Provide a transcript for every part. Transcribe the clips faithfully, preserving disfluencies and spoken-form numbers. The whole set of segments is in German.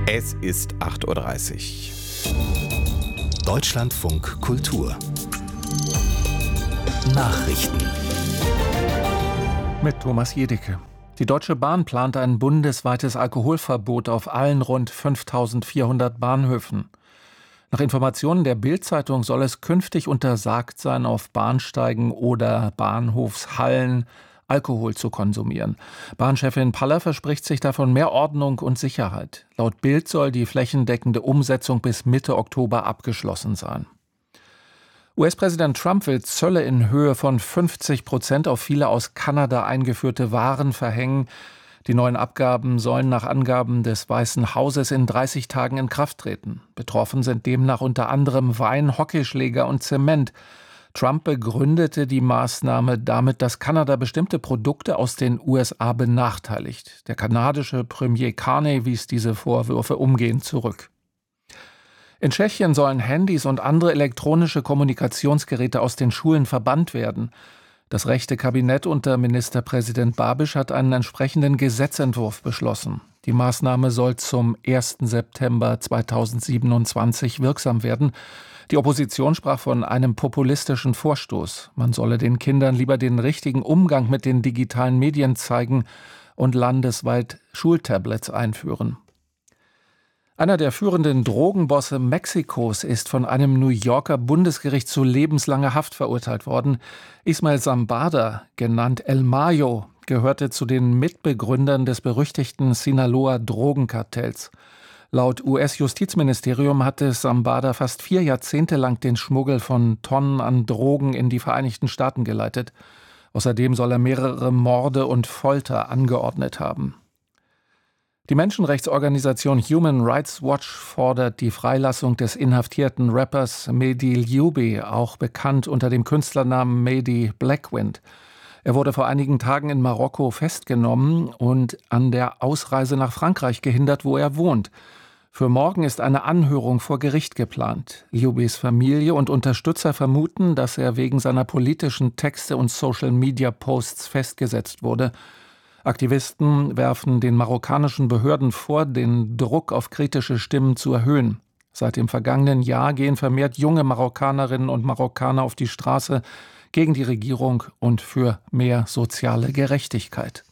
Es ist acht Uhr dreißig. Deutschlandfunk Kultur Nachrichten mit Thomas Jedicke. Die Deutsche Bahn plant ein bundesweites Alkoholverbot auf allen rund fünftausendvierhundert Bahnhöfen. Nach Informationen der Bild-Zeitung soll es künftig untersagt sein, auf Bahnsteigen oder Bahnhofshallen Alkohol zu konsumieren. Bahnchefin Paller verspricht sich davon mehr Ordnung und Sicherheit. Laut Bild soll die flächendeckende Umsetzung bis Mitte Oktober abgeschlossen sein. U S-Präsident Trump will Zölle in Höhe von fünfzig Prozent auf viele aus Kanada eingeführte Waren verhängen. Die neuen Abgaben sollen nach Angaben des Weißen Hauses in dreißig Tagen in Kraft treten. Betroffen sind demnach unter anderem Wein, Hockeyschläger und Zement. Trump begründete die Maßnahme damit, dass Kanada bestimmte Produkte aus den U S A benachteiligt. Der kanadische Premier Carney wies diese Vorwürfe umgehend zurück. In Tschechien sollen Handys und andere elektronische Kommunikationsgeräte aus den Schulen verbannt werden. Das rechte Kabinett unter Ministerpräsident Babiš hat einen entsprechenden Gesetzentwurf beschlossen. Die Maßnahme soll zum ersten September zweitausendsiebenundzwanzig wirksam werden. Die Opposition sprach von einem populistischen Vorstoß. Man solle den Kindern lieber den richtigen Umgang mit den digitalen Medien zeigen und landesweit Schultablets einführen. Einer der führenden Drogenbosse Mexikos ist von einem New Yorker Bundesgericht zu lebenslanger Haft verurteilt worden. Ismael Zambada, genannt El Mayo, gehörte zu den Mitbegründern des berüchtigten Sinaloa-Drogenkartells. Laut U S-Justizministerium hatte Zambada fast vier Jahrzehnte lang den Schmuggel von Tonnen an Drogen in die Vereinigten Staaten geleitet. Außerdem soll er mehrere Morde und Folter angeordnet haben. Die Menschenrechtsorganisation Human Rights Watch fordert die Freilassung des inhaftierten Rappers Mehdi Liubi, auch bekannt unter dem Künstlernamen Mehdi Blackwind. Er wurde vor einigen Tagen in Marokko festgenommen und an der Ausreise nach Frankreich gehindert, wo er wohnt. Für morgen ist eine Anhörung vor Gericht geplant. Liubis Familie und Unterstützer vermuten, dass er wegen seiner politischen Texte und Social-Media-Posts festgesetzt wurde. Aktivisten werfen den marokkanischen Behörden vor, den Druck auf kritische Stimmen zu erhöhen. Seit dem vergangenen Jahr gehen vermehrt junge Marokkanerinnen und Marokkaner auf die Straße gegen die Regierung und für mehr soziale Gerechtigkeit.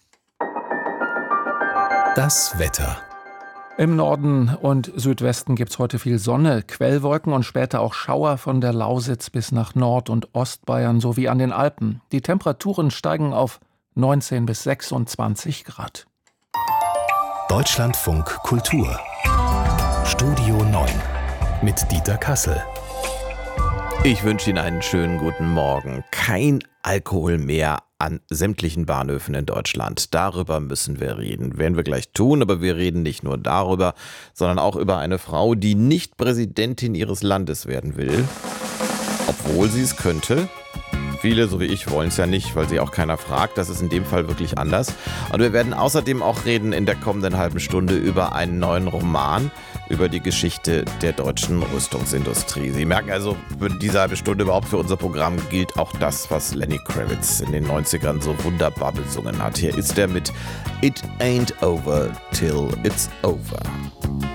Das Wetter. Im Norden und Südwesten gibt es heute viel Sonne, Quellwolken und später auch Schauer von der Lausitz bis nach Nord- und Ostbayern sowie an den Alpen. Die Temperaturen steigen auf neunzehn bis sechsundzwanzig Grad. Deutschlandfunk Kultur Studio neun mit Dieter Kassel. Ich wünsche Ihnen einen schönen guten Morgen. Kein Alkohol mehr an sämtlichen Bahnhöfen in Deutschland. Darüber müssen wir reden. Werden wir gleich tun, aber wir reden nicht nur darüber, sondern auch über eine Frau, die nicht Präsidentin ihres Landes werden will, obwohl sie es könnte. Viele, so wie ich, wollen es ja nicht, weil sie auch keiner fragt. Das ist in dem Fall wirklich anders. Und wir werden außerdem auch reden in der kommenden halben Stunde über einen neuen Roman, über die Geschichte der deutschen Rüstungsindustrie. Sie merken also, für diese halbe Stunde überhaupt für unser Programm gilt auch das, was Lenny Kravitz in den neunzigern so wunderbar besungen hat. Hier ist er mit It Ain't Over Till It's Over.